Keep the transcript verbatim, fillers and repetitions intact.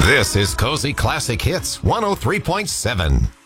This is Cozy Classic Hits one oh three point seven.